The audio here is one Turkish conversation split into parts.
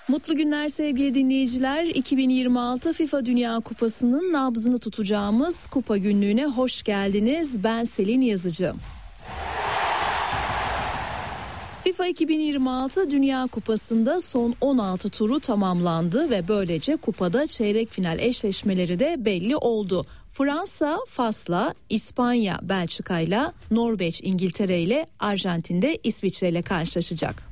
Mutlu günler sevgili dinleyiciler. 2026 FIFA Dünya Kupası'nın nabzını tutacağımız kupa günlüğüne hoş geldiniz. Ben Selin Yazıcı. FIFA 2026 Dünya Kupası'nda son 16 turu tamamlandı ve böylece kupada çeyrek final eşleşmeleri de belli oldu. Fransa Fas'la, İspanya Belçika'yla, Norveç İngiltere'yle, Arjantin'de İsviçre'yle karşılaşacak.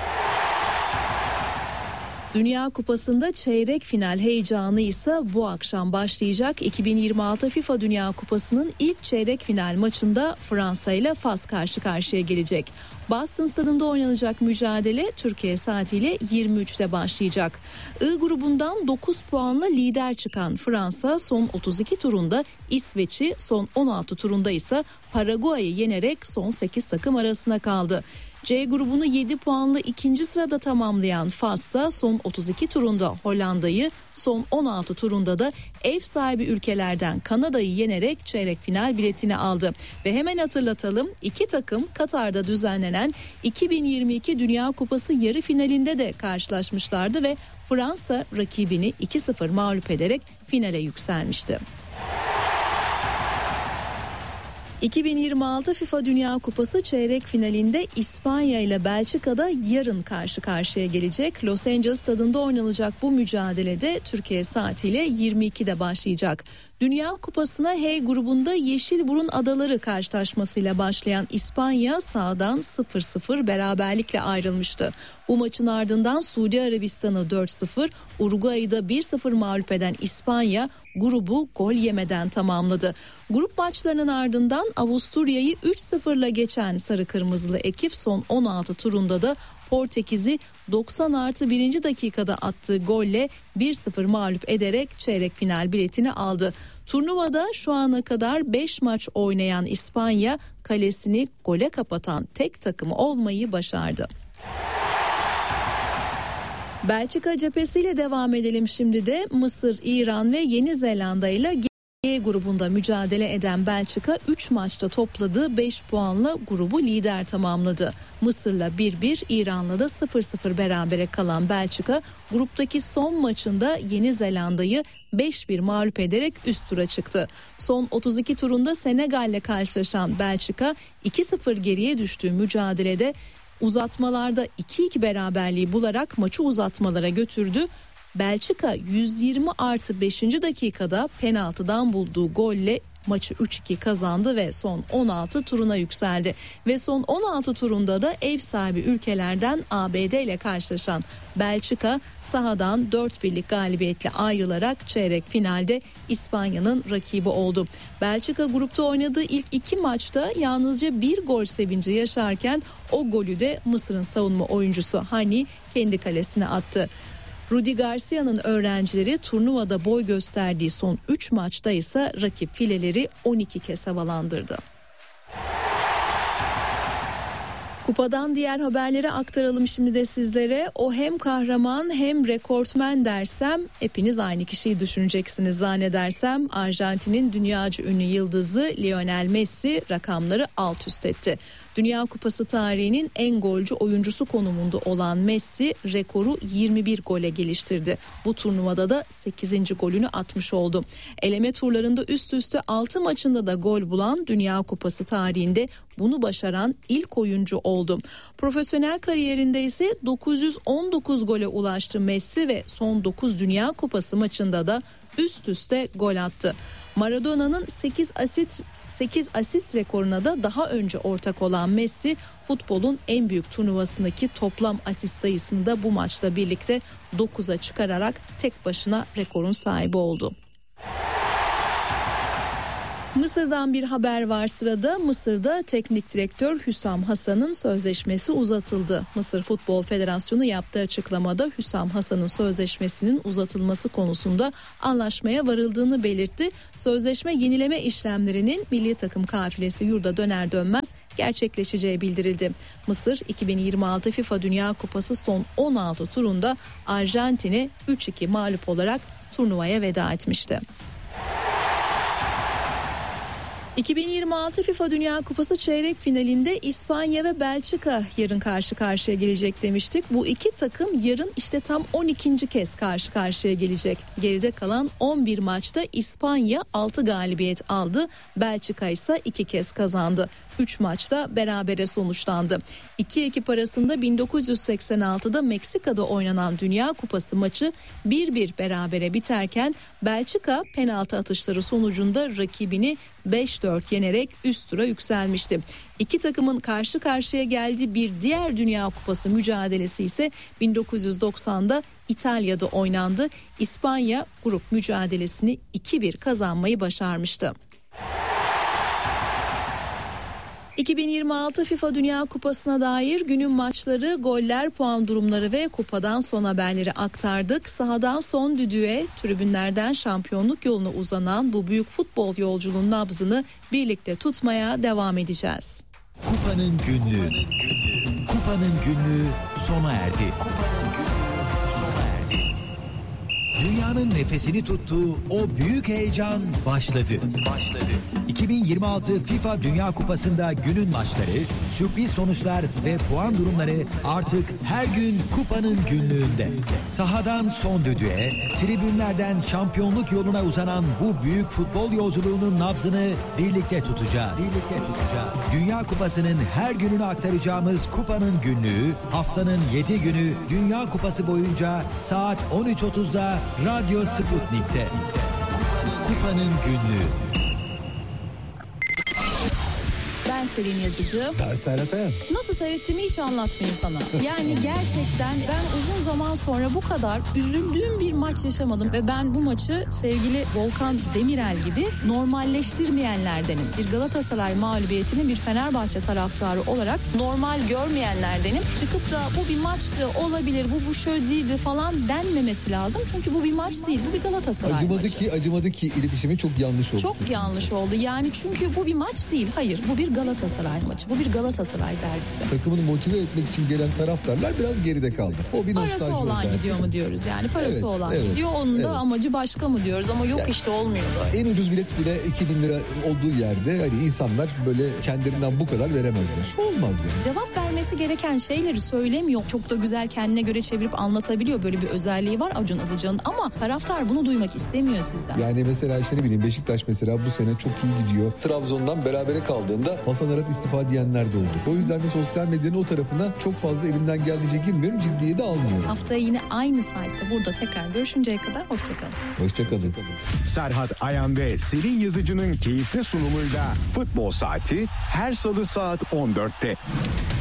Dünya Kupası'nda çeyrek final heyecanı ise bu akşam başlayacak. 2026 FIFA Dünya Kupası'nın ilk çeyrek final maçında Fransa ile Fas karşı karşıya gelecek. Boston Stadında oynanacak mücadele Türkiye saatiyle 23'te başlayacak. I grubundan 9 puanla lider çıkan Fransa son 32 turunda İsveç'i, son 16 turunda ise Paraguay'ı yenerek son 8 takım arasına kaldı. C grubunu 7 puanlı ikinci sırada tamamlayan Fas'sa son 32 turunda Hollanda'yı, son 16 turunda da ev sahibi ülkelerden Kanada'yı yenerek çeyrek final biletini aldı. Ve hemen hatırlatalım, iki takım Katar'da düzenlenen 2022 Dünya Kupası yarı finalinde de karşılaşmışlardı ve Fransa rakibini 2-0 mağlup ederek finale yükselmişti. 2026 FIFA Dünya Kupası çeyrek finalinde İspanya ile Belçika'da yarın karşı karşıya gelecek. Los Angeles stadında oynanacak bu mücadelede Türkiye saatiyle 22'de başlayacak. Dünya Kupası'na H grubunda Yeşilburun Adaları karşılaşmasıyla başlayan İspanya sahadan 0-0 beraberlikle ayrılmıştı. Bu maçın ardından Suudi Arabistan'ı 4-0, Uruguay'ı da 1-0 mağlup eden İspanya grubu gol yemeden tamamladı. Grup maçlarının ardından Avusturya'yı 3-0'la geçen sarı kırmızılı ekip son 16 turunda da Portekiz'i 90+1. dakikada attığı golle 1-0 mağlup ederek çeyrek final biletini aldı. Turnuvada şu ana kadar 5 maç oynayan İspanya kalesini gole kapatan tek takım olmayı başardı. Belçika cephesiyle devam edelim şimdi de. Mısır, İran ve Yeni Zelanda ile G grubunda mücadele eden Belçika 3 maçta topladığı 5 puanla grubu lider tamamladı. Mısır'la 1-1, İran'la da 0-0 berabere kalan Belçika gruptaki son maçında Yeni Zelanda'yı 5-1 mağlup ederek üst tura çıktı. Son 32 turunda Senegal'le karşılaşan Belçika 2-0 geriye düştüğü mücadelede uzatmalarda 2-2 beraberliği bularak maçı uzatmalara götürdü. Belçika 120+5. dakikada penaltıdan bulduğu golle maçı 3-2 kazandı ve son 16 turuna yükseldi. Ve son 16 turunda da ev sahibi ülkelerden ABD ile karşılaşan Belçika sahadan 4-1'lik galibiyetle ayrılarak çeyrek finalde İspanya'nın rakibi oldu. Belçika grupta oynadığı ilk 2 maçta yalnızca bir gol sevinci yaşarken o golü de Mısır'ın savunma oyuncusu Hani kendi kalesine attı. Rudi Garcia'nın öğrencileri turnuvada boy gösterdiği son 3 maçta ise rakip fileleri 12 kez havalandırdı. Kupadan diğer haberleri aktaralım şimdi de sizlere. O hem kahraman hem rekortmen dersem hepiniz aynı kişiyi düşüneceksiniz zannedersem. Arjantin'in dünyaca ünlü yıldızı Lionel Messi rakamları alt üst etti. Dünya Kupası tarihinin en golcü oyuncusu konumunda olan Messi rekoru 21 gole geliştirdi. Bu turnuvada da 8. golünü atmış oldu. Eleme turlarında üst üste 6 maçında da gol bulan Dünya Kupası tarihinde bunu başaran ilk oyuncu oldu. Profesyonel kariyerinde ise 919 gole ulaştı Messi ve son 9 Dünya Kupası maçında da üst üste gol attı. Maradona'nın 8 asist rekoruna da daha önce ortak olan Messi futbolun en büyük turnuvasındaki toplam asist sayısını da bu maçla birlikte 9'a çıkararak tek başına rekorun sahibi oldu. Mısır'dan bir haber var sırada. Mısır'da teknik direktör Hüsam Hasan'ın sözleşmesi uzatıldı. Mısır Futbol Federasyonu yaptığı açıklamada Hüsam Hasan'ın sözleşmesinin uzatılması konusunda anlaşmaya varıldığını belirtti. Sözleşme yenileme işlemlerinin milli takım kafilesi yurda döner dönmez gerçekleşeceği bildirildi. Mısır 2026 FIFA Dünya Kupası son 16 turunda Arjantin'e 3-2 mağlup olarak turnuvaya veda etmişti. 2026 FIFA Dünya Kupası çeyrek finalinde İspanya ve Belçika yarın karşı karşıya gelecek demiştik. Bu iki takım yarın işte tam 12. kez karşı karşıya gelecek. Geride kalan 11 maçta İspanya 6 galibiyet aldı. Belçika ise 2 kez kazandı. 3 maçta berabere sonuçlandı. İki ekip arasında 1986'da Meksika'da oynanan Dünya Kupası maçı 1-1 berabere biterken Belçika penaltı atışları sonucunda rakibini 5-4 yenerek üst tura yükselmişti. İki takımın karşı karşıya geldiği bir diğer Dünya Kupası mücadelesi ise 1990'da İtalya'da oynandı. İspanya grup mücadelesini 2-1 kazanmayı başarmıştı. 2026 FIFA Dünya Kupası'na dair günün maçları, goller, puan durumları ve kupadan son haberleri aktardık. Sahadan son düdüğe, tribünlerden şampiyonluk yoluna uzanan bu büyük futbol yolculuğunun nabzını birlikte tutmaya devam edeceğiz. Kupanın günlüğü. Kupanın günlüğü sona erdi. Dünyanın nefesini tuttuğu o büyük heyecan başladı. 2026 FIFA Dünya Kupası'nda günün maçları, sürpriz sonuçlar ve puan durumları artık her gün kupanın günlüğünde. Sahadan son düdüğe, tribünlerden şampiyonluk yoluna uzanan bu büyük futbol yolculuğunun nabzını birlikte tutacağız. Dünya Kupası'nın her gününü aktaracağımız kupanın günlüğü, haftanın 7 günü Dünya Kupası boyunca saat 13.30'da Radyo Sputnik'te. Kupanın günlüğü. Ben Selin Yazıcı. Ben Serhat Ayan. Nasıl seyrettiğimi hiç anlatmayayım sana. Yani gerçekten ben uzun zaman sonra bu kadar üzüldüğüm bir maç yaşamadım. Ve ben bu maçı sevgili Volkan Demirel gibi normalleştirmeyenlerdenim. Bir Galatasaray mağlubiyetini bir Fenerbahçe taraftarı olarak normal görmeyenlerdenim. Çıkıp da bu bir maçtı, olabilir, bu şöyle değildi falan denmemesi lazım. Çünkü bu bir maç değil, bu bir Galatasaray maçı. Acımadı ki iletişimi çok yanlış oldu. Çok yanlış oldu. Yani çünkü bu bir maç değil. Hayır, bu bir Galatasaray maçı. Bu bir Galatasaray derbisi. Takımını motive etmek için gelen taraftarlar biraz geride kaldı. O bir nostalji. Parası olan belki. gidiyor mu diyoruz yani. Parası Evet, olan evet, gidiyor. Onun da evet. amacı başka mı diyoruz ama yok Yani, işte olmuyor böyle. En ucuz bilet bile 2.000 lira olduğu yerde hani insanlar böyle kendilerinden bu kadar veremezler. Olmaz yani. Cevap vermesi gereken şeyleri söylemiyor. Çok da güzel kendine göre çevirip anlatabiliyor. Böyle bir özelliği var Acun Ilıcalı'nın ama taraftar bunu duymak istemiyor sizden. Yani mesela işte ne bileyim Beşiktaş mesela bu sene çok iyi gidiyor. Trabzon'dan berabere kaldığında Hasan Arat istifa diyenler de oldu. O yüzden de sosyal medyanın o tarafına çok fazla elimden geldiğince girmiyorum. Ciddiye de almıyorum. Haftaya yine aynı saatte burada tekrar görüşünceye kadar hoşçakalın. Hoşçakalın. Serhat Ayan ve Selin Yazıcı'nın keyifli sunumuyla Futbol Saati her salı saat 14'te.